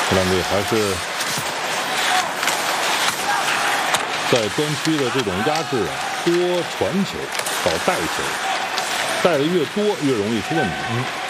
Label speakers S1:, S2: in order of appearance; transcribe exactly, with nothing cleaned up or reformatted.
S1: 荷兰队还是在专区的这种压制啊，多传球到带球，带的越多越容易出问题。
S2: 嗯。